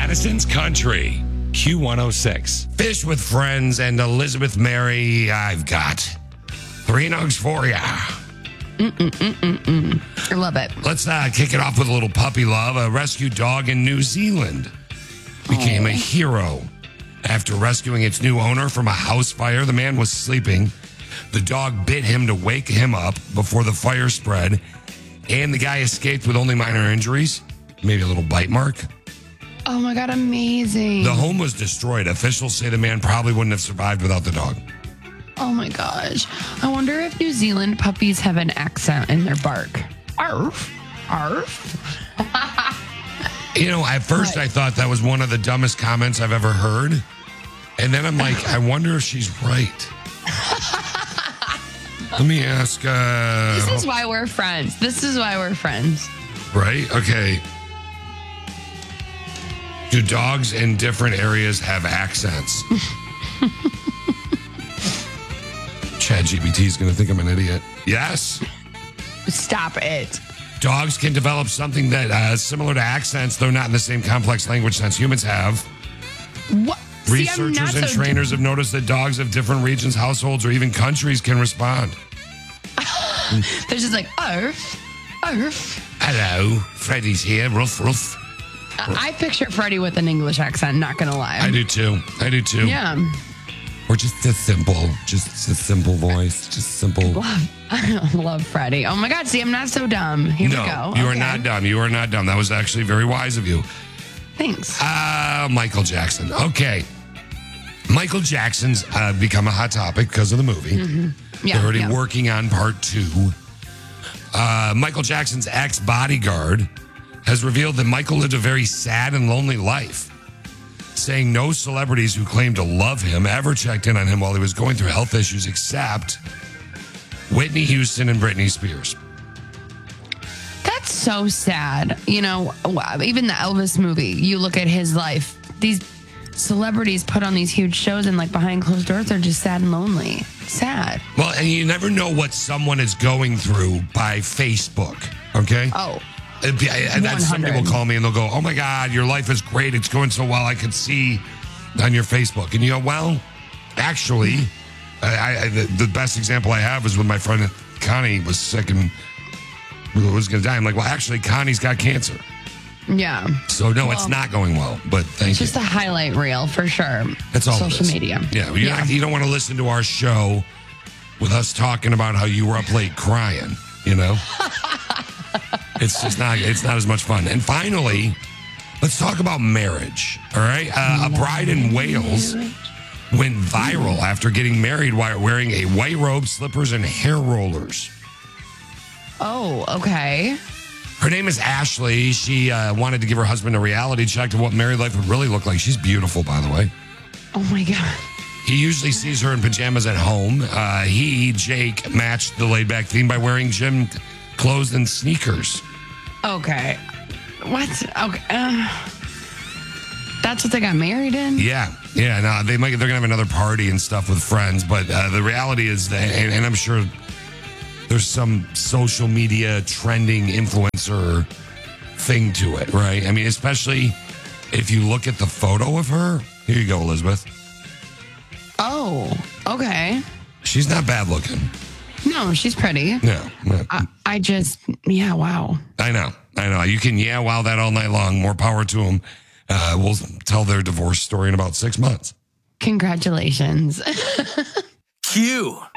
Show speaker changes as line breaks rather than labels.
Madison's Country, Q106. Fish with Friends and Elizabeth Mary, I've got 3 nugs for ya.
I love it.
Let's kick it off with a little puppy love. A rescue dog in New Zealand became a hero after rescuing its new owner from a house fire. The man was sleeping. The dog bit him to wake him up before the fire spread, and the guy escaped with only minor injuries, maybe a little bite mark.
Oh my God, amazing.
The home was destroyed. Officials say the man probably wouldn't have survived without the dog.
Oh my gosh. I wonder if New Zealand puppies have an accent in their bark. Arf. Arf.
You know, at first I thought that was one of the dumbest comments I've ever heard. And then I'm like, I wonder if she's right. Let me ask.
This is why we're friends.
Right? Okay. Do dogs in different areas have accents? ChatGPT is going to think I'm an idiot. Yes.
Stop it.
Dogs can develop something that similar to accents, though not in the same complex language sense humans have.
What?
Researchers and trainers have noticed that dogs of different regions, households, or even countries can respond.
They're just like, arf, arf.
Hello, Freddie's here. Ruff, ruff.
I picture Freddie with an English accent, not going to lie.
I do too.
Yeah.
Or just a simple voice. Just simple.
I love Freddie. Oh my God, see, I'm not so dumb. Here we go.
You are not dumb. You are not dumb. That was actually very wise of you.
Thanks.
Michael Jackson. Okay. Michael Jackson's become a hot topic because of the movie.
Mm-hmm. Yeah,
They're already working on part 2. Michael Jackson's ex-bodyguard has revealed that Michael lived a very sad and lonely life, saying no celebrities who claimed to love him ever checked in on him while he was going through health issues except Whitney Houston and Britney Spears.
That's so sad. You know, even the Elvis movie, you look at his life, these celebrities put on these huge shows and like behind closed doors, they're just sad and lonely. Sad.
Well, and you never know what someone is going through by Facebook, okay?
Oh.
And some people call me and they'll go, oh my God, your life is great. It's going so well. I could see on your Facebook. And you go, well, actually, the best example I have is when my friend Connie was sick and was going to die. I'm like, well, actually, Connie's got cancer.
Yeah.
So, no, it's not going well, but thank you.
It's just a highlight reel for sure.
That's all
social media.
Yeah. You don't want to listen to our show with us talking about how you were up late crying, you know? It's just not as much fun. And finally, let's talk about marriage. All right. A bride in Wales went viral after getting married while wearing a white robe, slippers, and hair rollers.
Oh, okay.
Her name is Ashley. She wanted to give her husband a reality check of what married life would really look like. She's beautiful, by the way.
Oh, my God.
He usually sees her in pajamas at home. Jake, matched the laid-back theme by wearing gym clothes and sneakers.
Okay. What? Okay. That's what they got married in?
Yeah. No, they're going to have another party and stuff with friends. But the reality is that, and I'm sure there's some social media trending influencer thing to it, right? I mean, especially if you look at the photo of her. Here you go, Elizabeth.
Oh, okay.
She's not bad looking.
No, she's pretty.
No.
Wow.
I know. You can wow that all night long. More power to them. We'll tell their divorce story in about 6 months.
Congratulations.
Q.